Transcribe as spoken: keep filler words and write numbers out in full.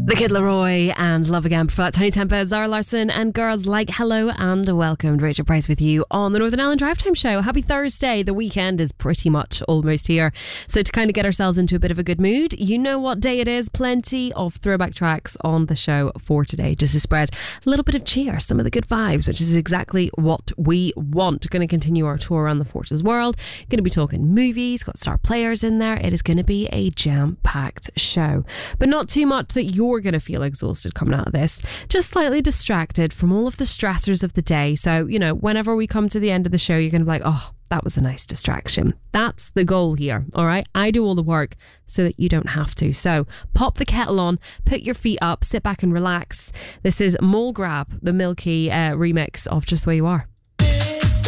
The Kid Laroi and Love Again. Before that, Tony Tempa, Zara Larson and Girls Like. Hello and welcome. Rachel Price with you on the Northern Ireland Drive Time Show. Happy Thursday. The weekend is pretty much almost here. So to kind of get ourselves into a bit of a good mood, you know what day it is. Plenty of throwback tracks on the show for today, just to spread a little bit of cheer, some of the good vibes, which is exactly what we want. Going to continue our tour around the Forces world. Going to be talking movies, got star players in there. It is going to be a jam-packed show. But not too much that you're going to feel exhausted coming out of this, just slightly distracted from all of the stressors of the day. So, you know, whenever we come to the end of the show, you're going to be like, oh, that was a nice distraction. That's the goal here, all right? I do all the work so that you don't have to. So pop the kettle on, put your feet up, sit back and relax. This is Mole Grab, the Milky uh, remix of Just the Way You Are.